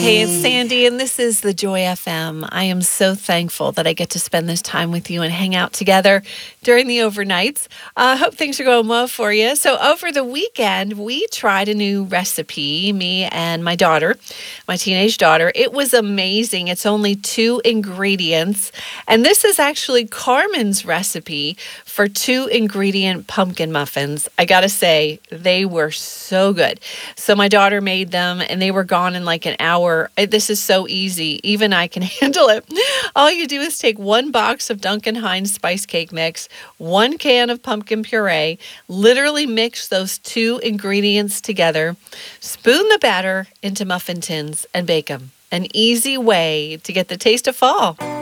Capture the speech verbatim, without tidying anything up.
Hey, it's Sandy, and this is the Joy F M. I am so thankful that I get to spend this time with you and hang out together during the overnights. I uh, hope things are going well for you. So over the weekend, we tried a new recipe, me and my daughter, my teenage daughter. It was amazing. It's only two ingredients, and this is actually Carmen's recipe for two ingredient pumpkin muffins. I gotta say, they were so good. So my daughter made them, and they were gone in like an hour. This is so easy. Even I can handle it. All you do is take one box of Duncan Hines spice cake mix, one can of pumpkin puree, literally mix those two ingredients together, spoon the batter into muffin tins, and bake them. An easy way to get the taste of fall.